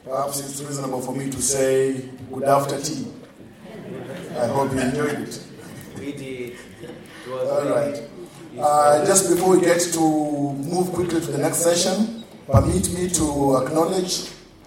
Perhaps it's reasonable for me to say good after tea. I hope you enjoyed it. We did. All right. Just before we get to move quickly to the next session, permit me to acknowledge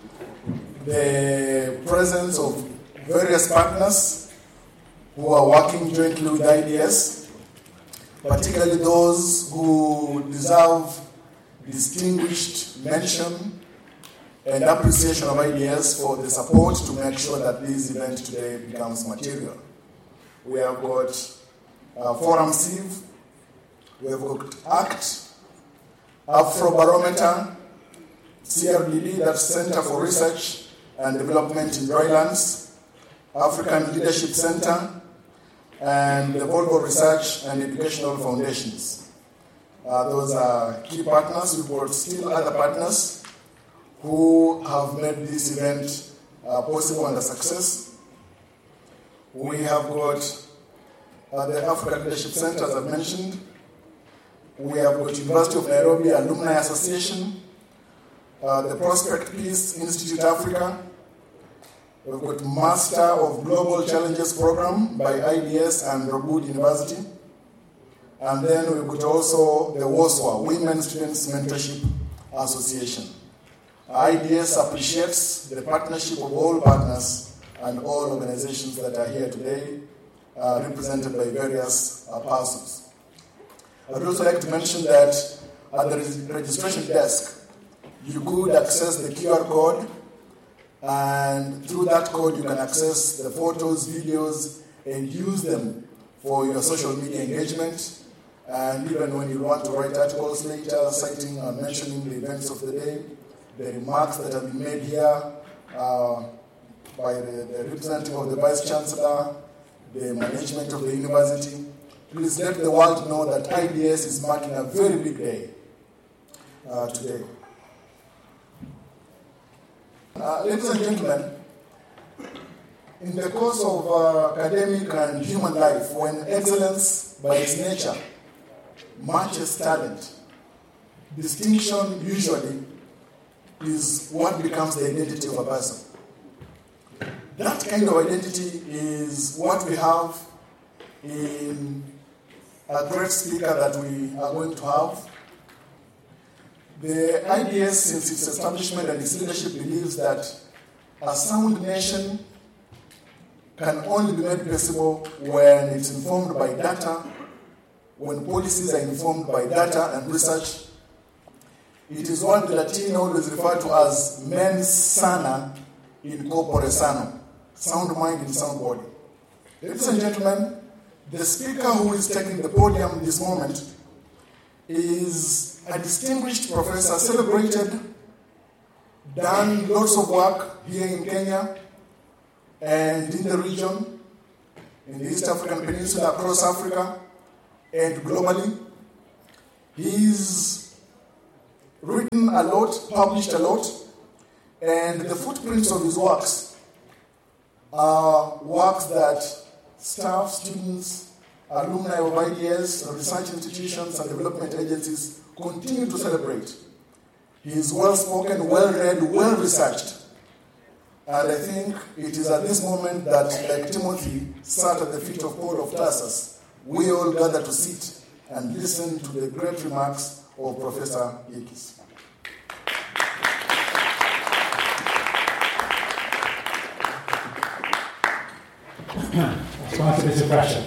the presence of various partners who are working jointly with IDS, particularly those who deserve distinguished mention and appreciation of IDS for the support to make sure that this event today becomes material. We have got Forum Civ, we have got ACT, Afrobarometer, CRDD, that's Center for Research and Development in Drylands, African Leadership Center, and the Volvo Research and Educational Foundations. Those are key partners. We've got still other partners who have made this event possible and a success. We have got the African Leadership Center, as I've mentioned. We have got University of Nairobi Alumni Association, the Prospect Peace Institute Africa. We've got Master of Global Challenges Program by IDS and Robud University. And then we've got also the WOSWA, Women Students Mentorship Association. IDS appreciates the partnership of all partners and all organizations that are here today, represented by various persons. I would also like to mention that at the registration desk, you could access the QR code, and through that code you can access the photos, videos, and use them for your social media engagement. And even when you want to write articles later, citing or mentioning the events of the day, the remarks that have been made here by the representative of the Vice Chancellor, the management of the university, please let the world know that IDS is marking a very big day today. Ladies and gentlemen, in the course of academic and human life, when excellence by its nature matches talent, distinction usually is what becomes the identity of a person. That kind of identity is what we have in a great speaker that we are going to have. The IDS, since its establishment and its leadership, believes that a sound nation can only be made possible when it's informed by data, when policies are informed by data and research. It is what the Latin always refer to as mens sana in corpore sano, sound mind in sound body. Ladies and gentlemen, the speaker who is taking the podium this moment is a distinguished professor, celebrated, done lots of work here in Kenya and in the region, in the East African Peninsula, across Africa, and globally. He's written a lot, published a lot, and the footprints of his works are works that staff, students, alumni of IDS, research institutions, and development agencies continue to celebrate. He is well-spoken, well-read, well-researched. And I think it is at this moment that, like Timothy sat at the feet of Paul of Tarsus, we all gather to sit and listen to the great remarks of Professor Yekis. That's quite a bit of pressure.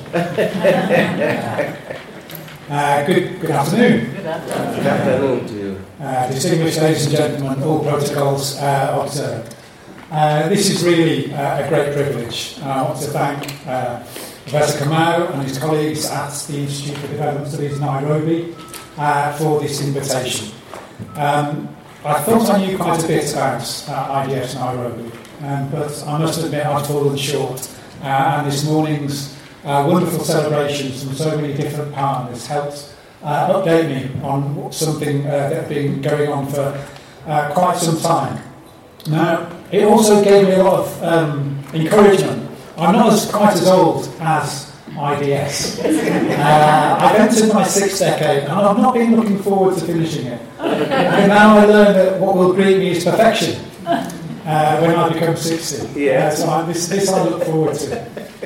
Good afternoon. Good afternoon to you. Distinguished ladies and gentlemen, all protocols observed. This is really a great privilege. I want to thank Professor Kamau and his colleagues at the Institute for Development Studies Nairobi for this invitation. I thought I knew quite a bit about IDS Nairobi, but I must admit I'd fallen short. And this morning's wonderful celebrations from so many different partners helped update me on something that had been going on for quite some time. Now, it also gave me a lot of encouragement. I'm not quite as old as IDS. I've entered my 6th decade and I've not been looking forward to finishing it. And now I learn that what will greet me is perfection. when I become 60. Yeah. So this I look forward to.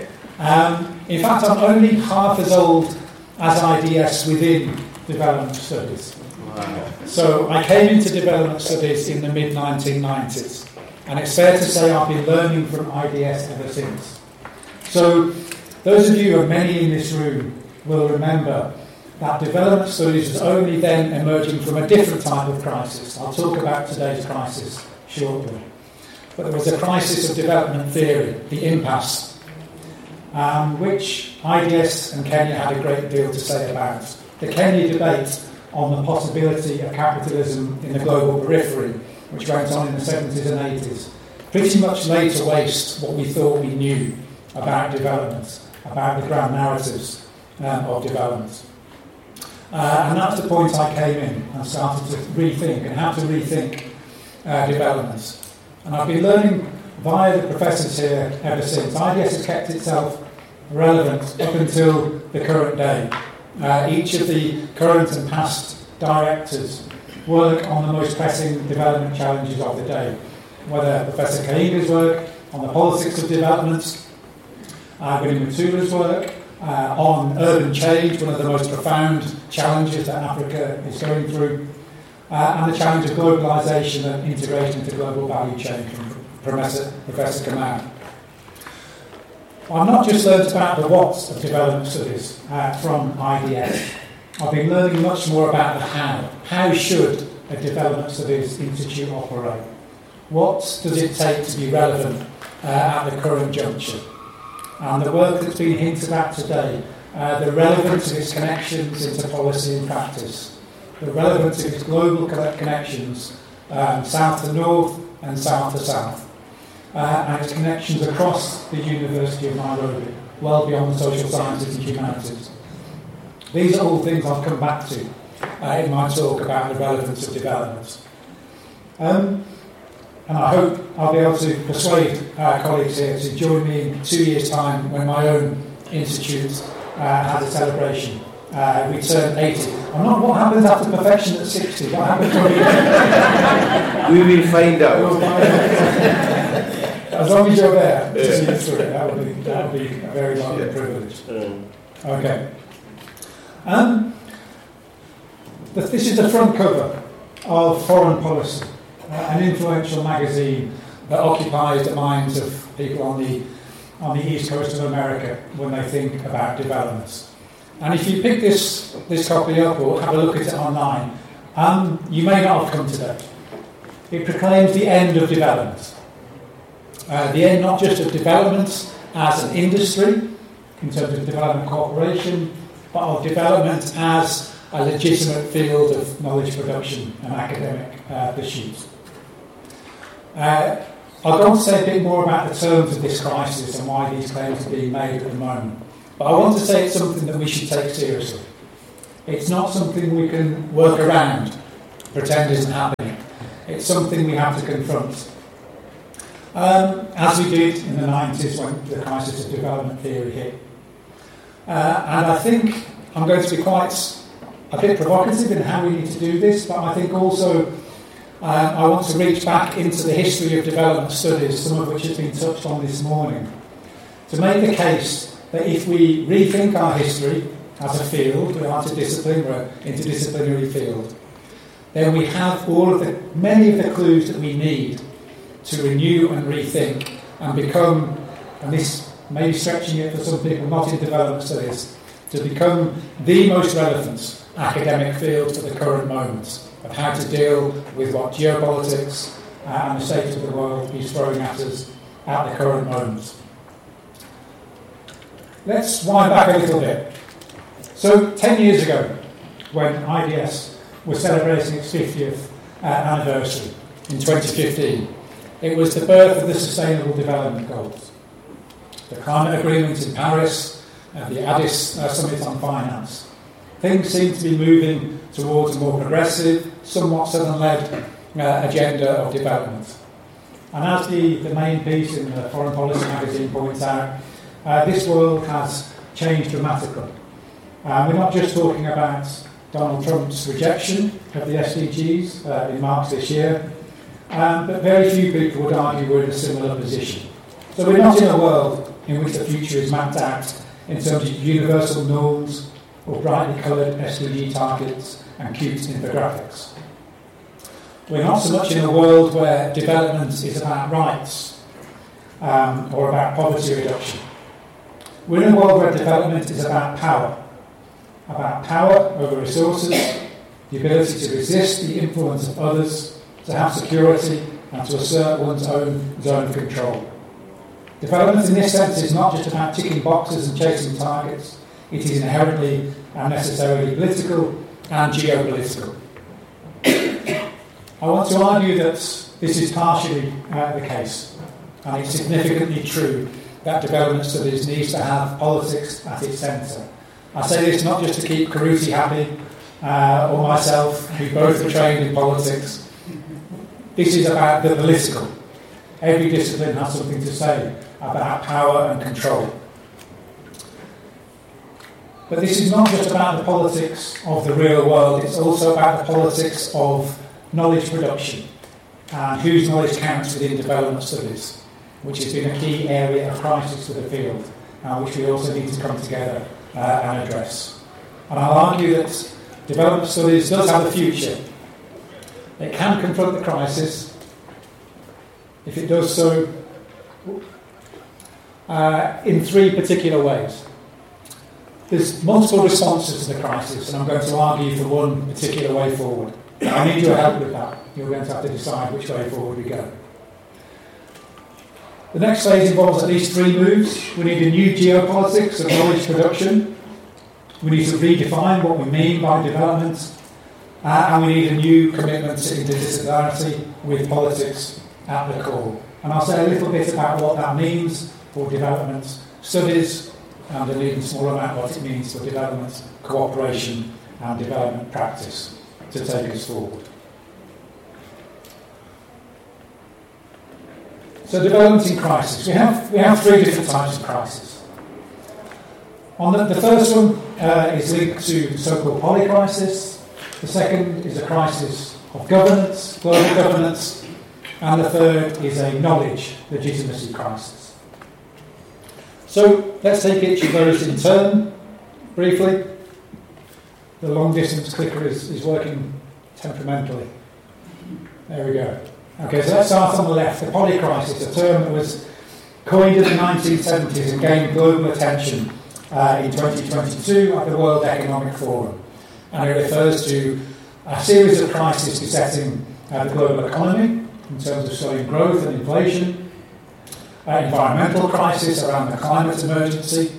In fact, I'm only half as old as IDS within development studies. Wow. So I came into development studies in the mid-1990s, and it's fair to say I've been learning from IDS ever since. So those of you, and many in this room, will remember that development studies was only then emerging from a different type of crisis. I'll talk about today's crisis shortly. But there was a crisis of development theory, the impasse, which IDS and Kenya had a great deal to say about. The Kenya debate on the possibility of capitalism in the global periphery, which went on in the 70s and 80s, pretty much laid to waste what we thought we knew about development, about the grand narratives of development. And that's the point I came in and started to rethink and how to rethink development. And I've been learning via the professors here ever since. IDS has kept itself relevant up until the current day. Each of the current and past directors work on the most pressing development challenges of the day. Whether Professor Kainga's work on the politics of development, William Matula's work on urban change, one of the most profound challenges that Africa is going through, and the challenge of globalisation and integration into global value chain from Professor Kamau. I've not just learned about the what of development studies from IDS. I've been learning much more about the how. How should a development studies institute operate? What does it take to be relevant at the current juncture? And the work that's been hinted at today, the relevance of its connections into policy and practice, the relevance of its global connections, south to north and south to south, and its connections across the University of Nairobi, well beyond the social sciences and humanities. These are all things I'll come back to in my talk about the relevance of development. And I hope I'll be able to persuade colleagues here to join me in 2 years' time when my own institute has a celebration. We turn 80. I'm not what happens after perfection at 60. What happens when We will find out. As long as you're there to see it through, that would be a very welcome privilege. Okay. This is the front cover of Foreign Policy, an influential magazine that occupies the minds of people on the east coast of America when they think about developments. And if you pick this copy up or have a look at it online, you may not have come today. It proclaims the end of development. The end not just of development as an industry, in terms of development cooperation, but of development as a legitimate field of knowledge production and academic pursuits. I'll go on to say a bit more about the terms of this crisis and why these claims are being made at the moment. But I want to say it's something that we should take seriously. It's not something we can work around, pretend isn't happening. It's something we have to confront. As we did in the 90s when the crisis of development theory hit. And I think I'm going to be quite a bit provocative in how we need to do this, but I think also I want to reach back into the history of development studies, some of which has been touched on this morning, to make the case that if we rethink our history as a field, we're an interdisciplinary field, then we have many of the clues that we need to renew and rethink and become, and this may be stretching it for some people not in development studies, to become the most relevant academic field for the current moment of how to deal with what geopolitics and the state of the world is throwing at us at the current moment. Let's wind back a little bit. So 10 years ago, when IDS was celebrating its 50th anniversary in 2015, it was the birth of the Sustainable Development Goals, the climate agreement in Paris, and the Addis Summit on Finance. Things seem to be moving towards a more progressive, somewhat southern-led agenda of development. And as the main piece in the Foreign Policy magazine points out, this world has changed dramatically. We're not just talking about Donald Trump's rejection of the SDGs in March this year, but very few people would argue we're in a similar position. So we're not in a world in which the future is mapped out in terms of universal norms or brightly coloured SDG targets and cute infographics. We're not so much in a world where development is about rights or about poverty reduction. We're in a world where development is about power over resources, the ability to resist the influence of others, to have security and to assert one's own zone of control. Development in this sense is not just about ticking boxes and chasing targets, it is inherently and necessarily political and geopolitical. I want to argue that this is partially the case, and it's significantly true that development studies needs to have politics at its centre. I say this not just to keep Karuti happy, or myself, who both are trained in politics. This is about the political. Every discipline has something to say about power and control. But this is not just about the politics of the real world, it's also about the politics of knowledge production and whose knowledge counts within development studies, which has been a key area of crisis for the field, which we also need to come together and address. And I'll argue that development studies does have a future. It can confront the crisis. If it does so, in three particular ways. There's multiple responses to the crisis, and I'm going to argue for one particular way forward. I need your help with that. You're going to have to decide which way forward we go. The next phase involves at least three moves. We need a new geopolitics of knowledge production. We need to redefine what we mean by development. And we need a new commitment to interdisciplinarity with politics at the core. And I'll say a little bit about what that means for development studies, and an even smaller amount what it means for development cooperation and development practice to take us forward. So development in crisis. We have three different types of crisis. On the first one is linked to the so-called polycrisis. The second is a crisis of governance, global governance, and the third is a knowledge legitimacy crisis. So let's take each of those in turn, briefly. The long distance clicker is working temperamentally. There we go. Okay, so let's start on the left. The polycrisis, a term that was coined in the 1970s and gained global attention in 2022 at the World Economic Forum. And it refers to a series of crises besetting the global economy in terms of slowing growth and inflation, environmental crisis around the climate emergency,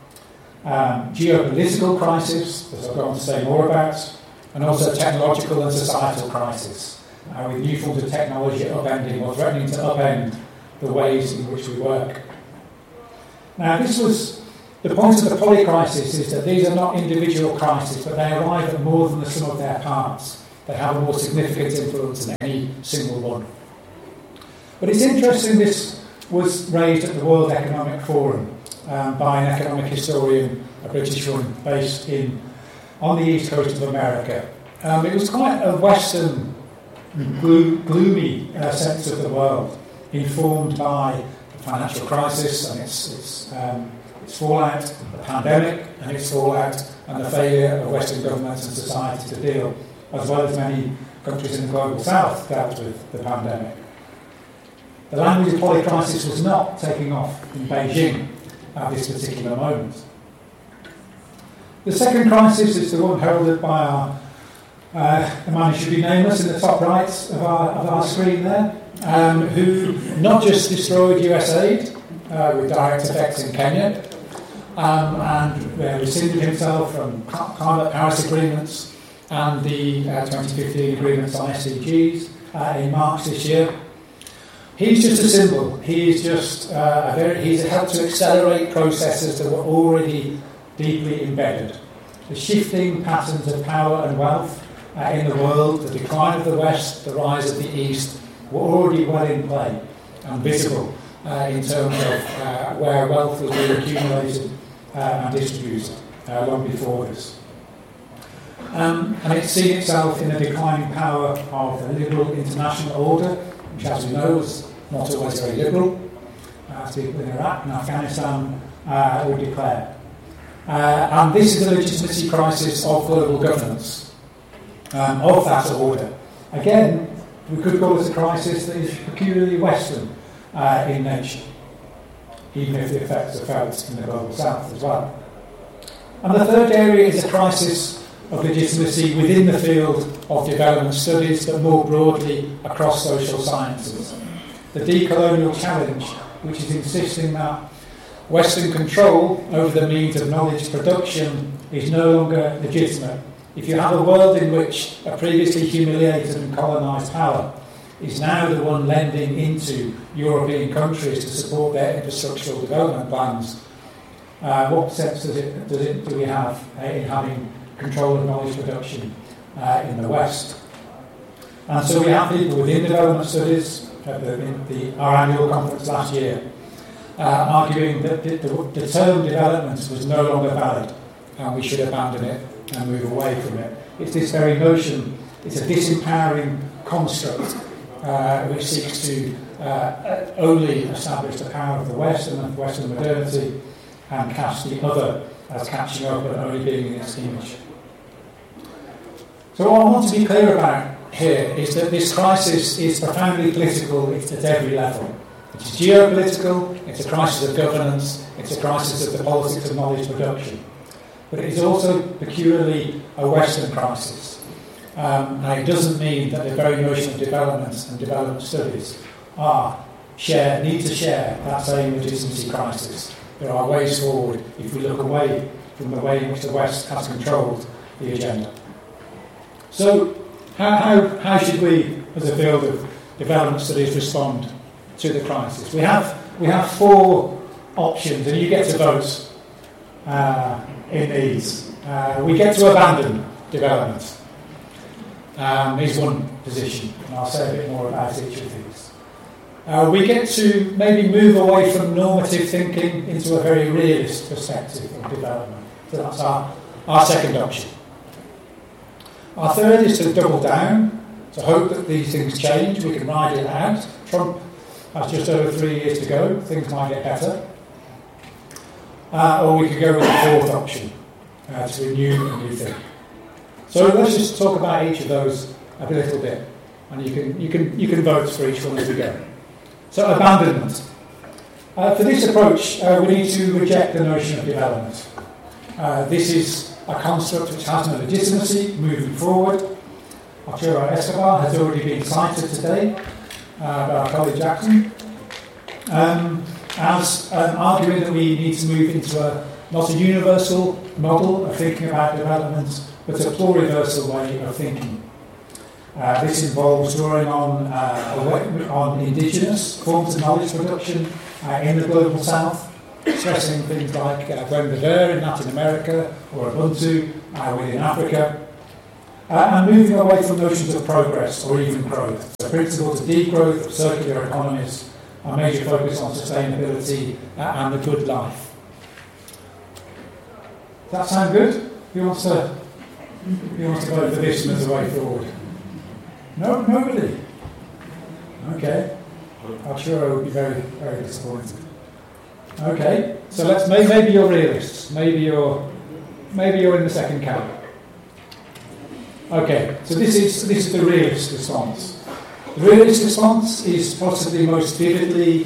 geopolitical crisis, as I'll go on to say more about, and also technological and societal crisis, with new forms of technology upending or threatening to upend the ways in which we work. Now, this was the point of the polycrisis, is that these are not individual crises, but they arrive at more than the sum of their parts. They have a more significant influence than any single one. But it's interesting this was raised at the World Economic Forum by an economic historian, a British one, based on the east coast of America. It was quite a Western, gloomy sense of the world, informed by the financial crisis and its fallout, the pandemic and its fallout, and the failure of Western governments and society to deal, as well as many countries in the global south dealt with the pandemic. The language of polycrisis was not taking off in Beijing at this particular moment. The second crisis is the one heralded by the man who should be nameless in the top right of our screen there, who not just destroyed US aid with direct effects in Kenya, and rescinded himself from climate Paris agreements and the 2015 agreements on SDGs in March this year. He's just a symbol. He's just he's helped to accelerate processes that were already deeply embedded. The shifting patterns of power and wealth in the world, the decline of the West, the rise of the East, were already well in play and visible in terms of where wealth was being accumulated and distributed long before this. And it's seen itself in the declining power of the liberal international order which, as we know, was not always very liberal, as people in Iraq and Afghanistan would declare. And this is a legitimacy crisis of global governance, of that order. Again, we could call it a crisis that is peculiarly Western in nature, even if the effects are felt in the global south as well. And the third area is a crisis of legitimacy within the field of development studies, but more broadly across social sciences. The decolonial challenge, which is insisting that Western control over the means of knowledge production is no longer legitimate. If you have a world in which a previously humiliated and colonised power is now the one lending into European countries to support their infrastructural development plans, what sense do we have in having control of knowledge production in the West? And so we have people within development studies, at our annual conference last year, arguing that the term development was no longer valid and we should abandon it and move away from it. It's this very notion, it's a disempowering construct which seeks to only establish the power of the West and of Western modernity and cast the other as catching up and only being in its image. So what I want to be clear about here is that this crisis is profoundly political at every level. It's geopolitical, it's a crisis of governance, it's a crisis of the politics of knowledge production. But it is also peculiarly a Western crisis. And it doesn't mean that the very notion of development and development studies need to share that same legitimacy crisis. There are ways forward if we look away from the way in which the West has controlled the agenda. So, how should we, as a field of development studies, respond to the crisis? We have four options, and you get to vote in these. We get to abandon development. Is one position, and I'll say a bit more about each of these. We get to maybe move away from normative thinking into a very realist perspective of development. So that's our second option. Our third is to double down, to hope that these things change. We can ride it out. Trump has just over 3 years to go. Things might get better. Or we could go with the fourth option, to renew a new thing. So let's just talk about each of those a little bit, and you can vote for each one as we go. So abandonment. For this approach, we need to reject the notion of development. This is a construct which has no legitimacy moving forward. Arturo Escobar has already been cited today by our colleague Jackson as arguing that we need to move into not a universal model of thinking about development, but a pluriversal way of thinking. This involves drawing on indigenous forms of knowledge production in the global south, stressing things like Buen Viver in Latin America or Ubuntu within Africa, and moving away from notions of progress or even growth. So principles of degrowth, of circular economies, a major focus on sustainability and the good life. Does that sound good? Who wants to vote for this as a way forward? No, nobody. Okay. I'm sure I would be very, very disappointed. Okay, so maybe you're realists. Maybe you're in the second camp. Okay, so this is the realist response. The realist response is possibly most vividly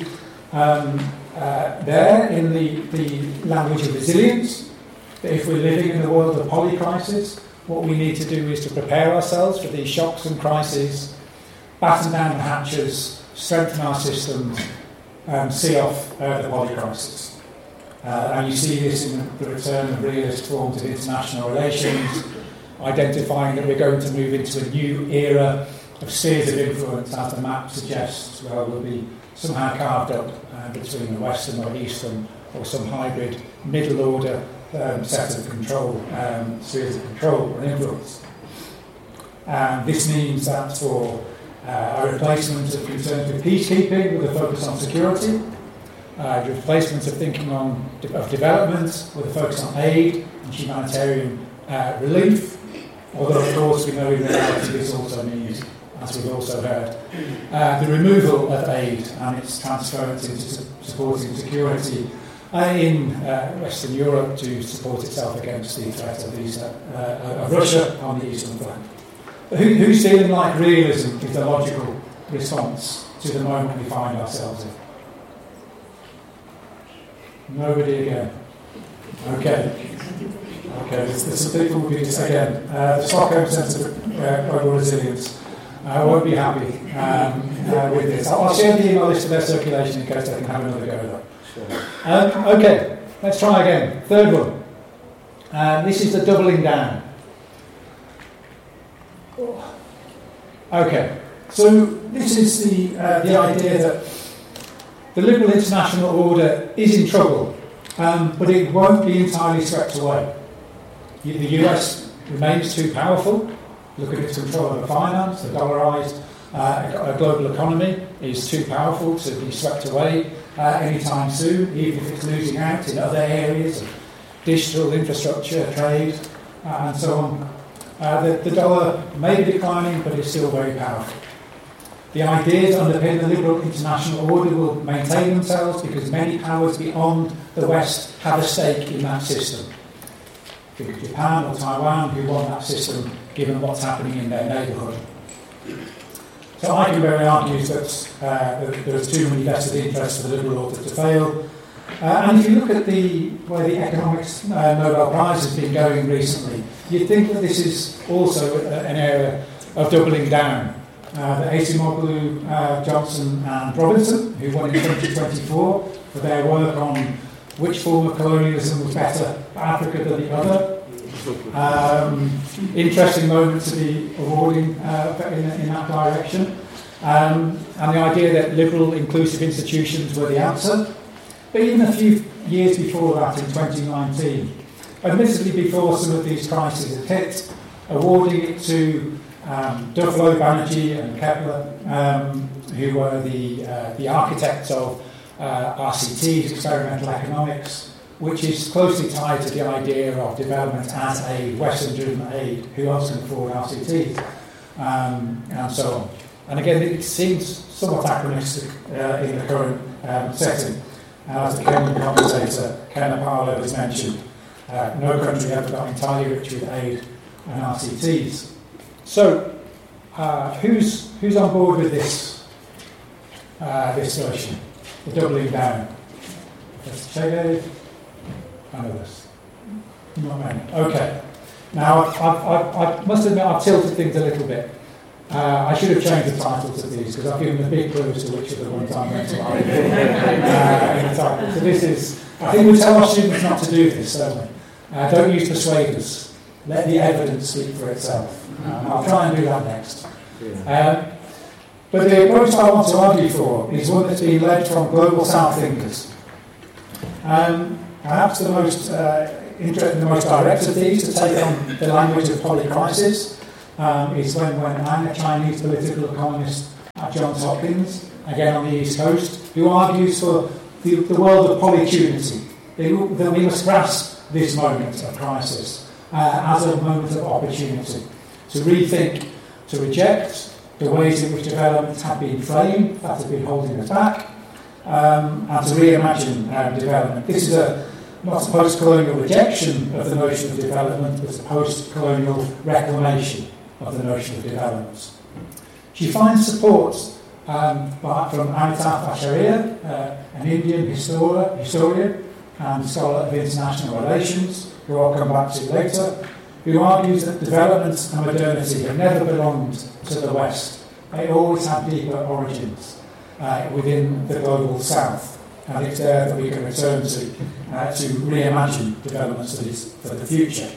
there in the language of resilience. That if we're living in the world of polycrisis, what we need to do is to prepare ourselves for these shocks and crises, batten down the hatches, strengthen our systems, see off the polycrisis. And you see this in the return of realist forms of international relations, identifying that we're going to move into a new era of spheres of influence, as the map suggests, where we'll be somehow carved up between the Western or Eastern or some hybrid middle order set of control, spheres of control and influence. This means that for a replacement of concerns with peacekeeping with a focus on security, the replacement of thinking of development with a focus on aid and humanitarian relief, although of course we know in reality this also means as we've also heard. The removal of aid and its transference into supporting security in Western Europe to support itself against the threat of Russia on the eastern flank. Who's feeling like realism is the logical response to the moment we find ourselves in? Nobody again. Okay, there's some people who do again. The Stockholm Centre for Global Resilience won't be happy with this. I'll share the email list of their circulation in case they can have another go though. Sure. Okay, let's try again. Third one. This is the doubling down. Okay, so this is the idea that the liberal international order is in trouble, but it won't be entirely swept away. The US remains too powerful. Look at its control over finance. The dollarized global economy is too powerful to be swept away anytime soon, even if it's losing out in other areas of digital infrastructure, trade, and so on. The dollar may be declining, but it's still very powerful. The ideas underpinning the liberal international order will maintain themselves because many powers beyond the West have a stake in that system. Think of Japan or Taiwan, who want that system given what's happening in their neighbourhood. So Eichenberry argues that there's too many vested interests for the liberal order to fail. And if you look at the way the economics Nobel Prize has been going recently, you'd think that this is also an area of doubling down. The Acemoglu, Johnson and Robinson, who won in 2024 for their work on which form of colonialism was better for Africa than the other. Interesting moment to be awarding in that direction. And the idea that liberal, inclusive institutions were the answer. But even a few years before that, in 2019, admittedly before some of these crises had hit, awarding it to Duflo, Banerjee and Kepler, who were the architects of RCTs, experimental economics, which is closely tied to the idea of development as a Western-driven aid. Who else can afford RCTs? And so on. And again, it seems somewhat anachronistic in the current setting. As the Kenyan commentator Ken Apalo has mentioned, no country ever got entirely rich with aid and RCTs. So, who's on board with this version, the doubling down? Che, none of us. Not many. Okay. Now, I must admit I've tilted things a little bit. I should have changed the titles of these because I've given a big clue as to which of the ones I'm going to argue in the title. So this is, I think we tell our students not to do this, don't we? Don't use persuaders. Let the evidence speak for itself. I'll try and do that next. But the approach I want to argue for is one that's been led from global South thinkers. Perhaps the most interesting, the most direct of these to take on the language of polycrisis is when a Chinese political economist at Johns Hopkins, again on the East Coast, who argues for the world of polytunity, that we must grasp this moment of crisis as a moment of opportunity, to rethink, to reject the ways in which development have been framed, that have been holding us back, and to reimagine development. This is not a post-colonial rejection of the notion of development, but a post-colonial reclamation of the notion of development. She finds support from Amitav Acharya, an Indian historian and scholar of international relations, who I'll come back to later, who argues that development and modernity have never belonged to the West. They always have deeper origins within the global South, and it's there that we can return to reimagine development studies for the future.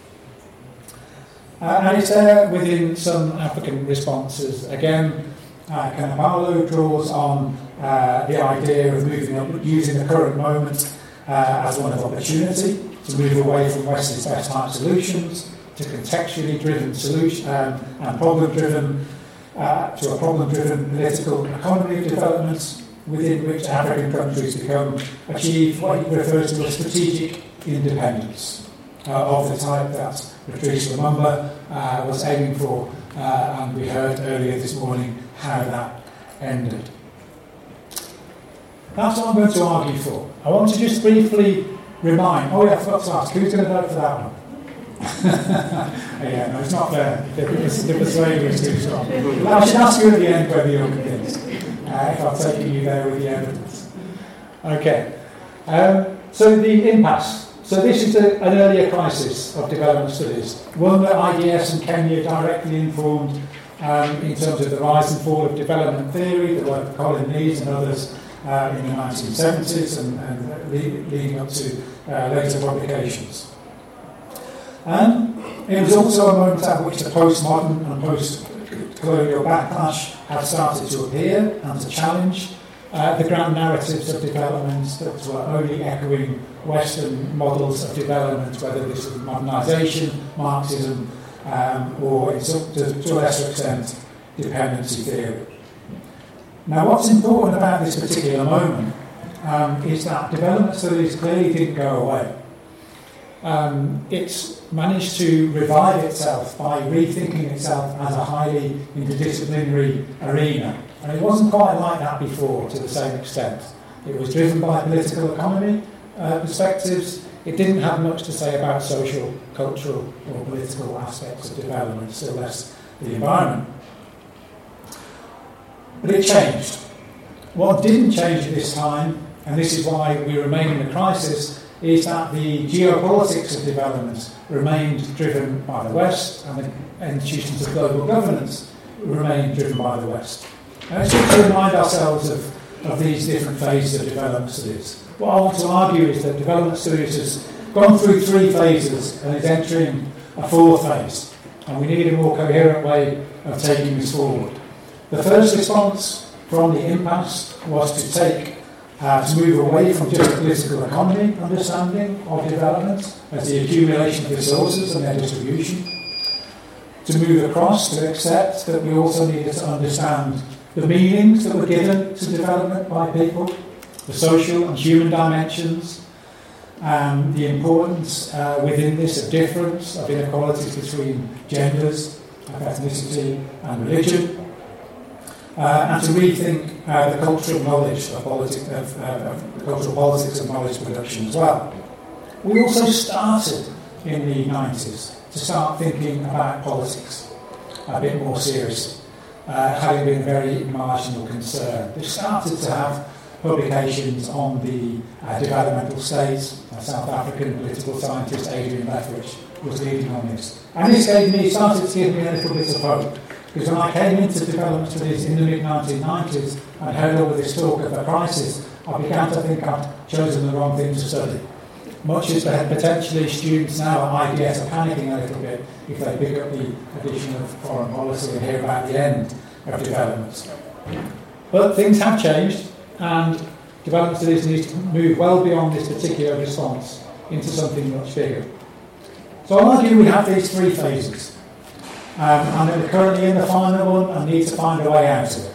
And it's there within some African responses. Again, Kanapalo draws on the idea of moving up, using the current moment as one of opportunity, to move away from West's best type solutions to contextually driven solution and problem-driven to a problem-driven political economy of development within which African countries achieve what he refers to as strategic independence of the type that Patrice Lumumba was aiming for and we heard earlier this morning how that ended. That's what I'm going to argue for. I want to just briefly remind, I forgot to ask, who's going to vote for that one? No, it's not fair. The persuasion is too strong. I should ask you at the end whether you're convinced, if I've taken you there with the evidence. Okay. So the impasse. So this is an earlier crisis of development studies, one that IDS and Kenya directly informed in terms of the rise and fall of development theory, the work of Colin Lees and others in the 1970s and leading up to later publications. It was also a moment at which the postmodern and post-colonial backlash had started to appear and to challenge the grand narratives of development that were only echoing Western models of development, whether this was modernisation, Marxism, or to a lesser extent, dependency theory. Now, what's important about this particular moment is that development studies clearly didn't go away. It's managed to revive itself by rethinking itself as a highly interdisciplinary arena. And it wasn't quite like that before to the same extent. It was driven by political economy perspectives. It didn't have much to say about social, cultural or political aspects of development, still less the environment. But it changed. What didn't change at this time, and this is why we remain in a crisis, is that the geopolitics of development remained driven by the West, and the institutions of global governance remained driven by the West. And it's just to remind ourselves of these different phases of development studies. What I want to argue is that development studies has gone through 3 phases and is entering a 4th phase, and we need a more coherent way of taking this forward. The first response from the impasse was to move away from just political economy understanding of development as the accumulation of resources and their distribution, to move across to accept that we also needed to understand the meanings that were given to development by people, the social and human dimensions, the importance within this of difference, of inequalities between genders, of ethnicity and religion, and to rethink the cultural knowledge of cultural politics and knowledge production as well. We also started in the 90s to start thinking about politics a bit more seriously, having been a very marginal concern. We started to have publications on the developmental states. A South African political scientist, Adrian Lethbridge, was leading on this. And this started to give me a little bit of hope. Because when I came into development studies in the mid-1990s and heard all of this talk of a crisis, I began to think I'd chosen the wrong thing to study. Much as potentially students now at IDS are panicking a little bit if they pick up the edition of foreign policy and hear about the end of development. But things have changed, and development studies need to move well beyond this particular response into something much bigger. So I'll argue we have these 3 phases. And we're currently in the final one and need to find a way out of it.